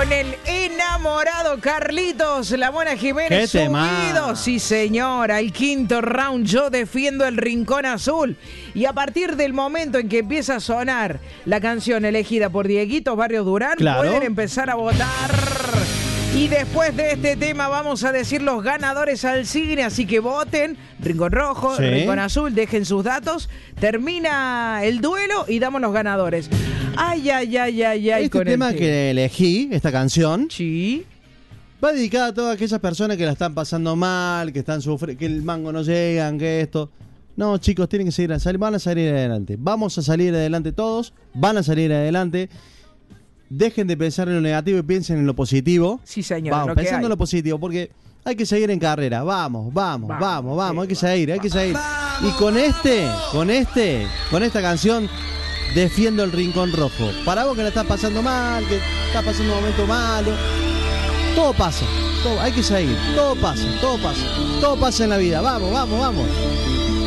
con el enamorado Carlitos, la Mona Jiménez subido, sí señora, el quinto round, yo defiendo el Rincón Azul. Y a partir del momento en que empieza a sonar la canción elegida por Dieguito Barrios Durán, pueden empezar a votar. Y después de este tema vamos a decir los ganadores al cine, así que voten. Rincón Rojo, Rincón Azul, dejen sus datos. Termina el duelo y damos los ganadores. Ay. Este tema que elegí, esta canción, va dedicada a todas aquellas personas que la están pasando mal, que están sufriendo, que el mango no llegan, que esto. No, chicos, tienen que seguir, van a salir adelante. Vamos a salir adelante todos, van a salir adelante. Dejen de pensar en lo negativo y piensen en lo positivo. Sí, señor. Vamos, pensando en lo positivo, porque hay que seguir en carrera. Vamos, hay que seguir. Y con esta canción defiendo el Rincón Rojo. Para vos que la estás pasando mal, que estás pasando un momento malo, todo pasa, hay que seguir, todo pasa en la vida. Vamos.